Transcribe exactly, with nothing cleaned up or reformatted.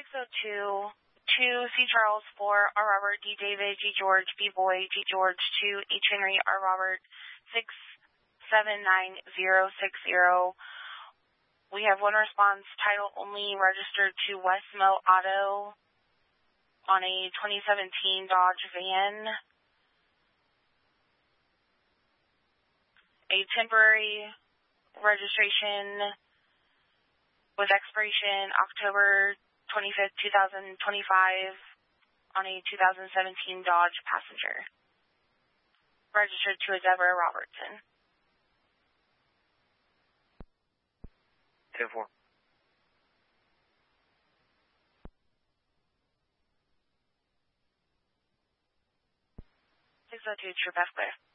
six oh two, two C Charles, four R Robert, D David, G George, B Boy, G George, two H Henry, R Robert, six seven nine zero six zero. We have one response, title only, registered to Westmo Auto on a twenty seventeen Dodge van. A temporary registration with expiration October twenty-fifth, twenty twenty-five on a two thousand seventeen Dodge Passenger. Registered to a Deborah Robertson. ten four. six oh two, True Pass Clear.